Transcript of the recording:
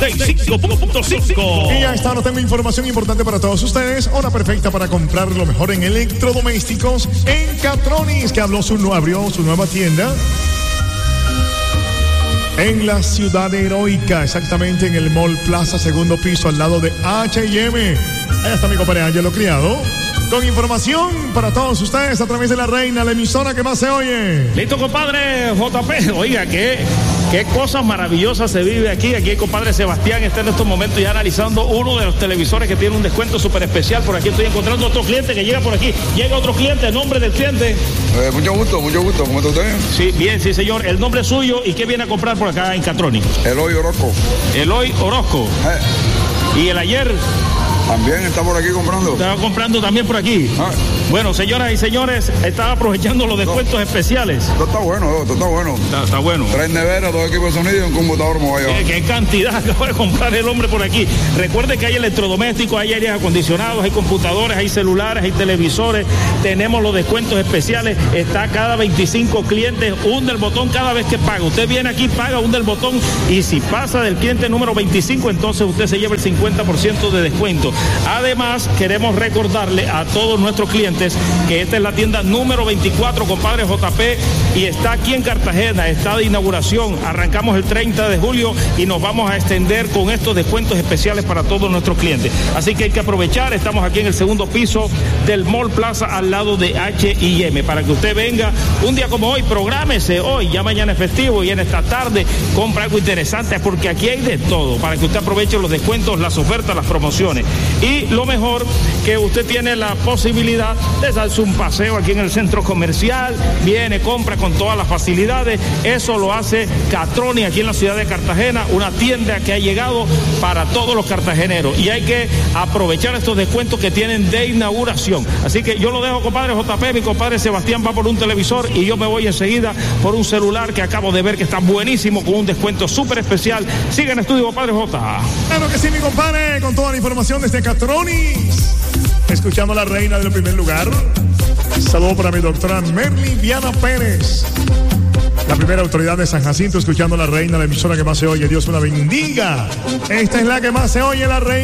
95.5. Y ya está, no tengo información importante para todos ustedes. Hora perfecta para comprar lo mejor en electrodomésticos en Catronics, que abrió su nueva tienda en la ciudad heroica, exactamente en el Mall Plaza, segundo piso, al lado de H&M. Ahí está mi compadre Ángelo Criado, con información para todos ustedes a través de La Reina, la emisora que más se oye. Listo, compadre JP. Oiga, qué cosas maravillosas se vive aquí. Aquí el compadre Sebastián está en estos momentos ya analizando uno de los televisores que tiene un descuento súper especial. Por aquí estoy encontrando otro cliente que llega por aquí. Llega otro cliente, el nombre del cliente. Mucho gusto. ¿Cómo está usted? Sí, bien, sí, señor. El nombre suyo y qué viene a comprar por acá en Catronics. Eloy Orozco. Eloy Orozco. Y el ayer también está por aquí comprando. Estaba comprando también por aquí. Bueno, señoras y señores, estaba aprovechando los descuentos especiales. Esto está bueno. Está bueno. 3 neveras, 2 equipos de sonido y un computador móvil. ¿Qué cantidad acaba de comprar el hombre por aquí? Recuerde que hay electrodomésticos, hay aires acondicionados, hay computadores, hay celulares, hay televisores. Tenemos los descuentos especiales. Está cada 25 clientes, hunde el botón cada vez que paga. Usted viene aquí, paga, hunde el botón y si pasa del cliente número 25, entonces usted se lleva el 50% de descuento. Además, queremos recordarle a todos nuestros clientes que esta es la tienda número 24, compadre JP, y está aquí en Cartagena, está de inauguración. Arrancamos el 30 de julio y nos vamos a extender con estos descuentos especiales para todos nuestros clientes. Así que hay que aprovechar, estamos aquí en el segundo piso del Mall Plaza al lado de H&M, para que usted venga un día como hoy, prográmese hoy, ya mañana es festivo y en esta tarde compra algo interesante porque aquí hay de todo, para que usted aproveche los descuentos, las ofertas, las promociones. Y lo mejor, que usted tiene la posibilidad de darse un paseo aquí en el centro comercial, viene, compra con todas las facilidades. Eso lo hace Catronics aquí en la ciudad de Cartagena, una tienda que ha llegado para todos los cartageneros y hay que aprovechar estos descuentos que tienen de inauguración. Así que yo lo dejo, compadre JP, mi compadre Sebastián va por un televisor y yo me voy enseguida por un celular que acabo de ver que está buenísimo con un descuento súper especial. Siga en estudio, compadre J. Claro que sí, mi compadre, con toda la información desde Catronics, escuchando a La Reina del primer lugar. Saludo para mi doctora Merly Viana Pérez, la primera autoridad de San Jacinto, escuchando a La Reina, la emisora que más se oye. Dios me la bendiga. Esta es la que más se oye, La Reina.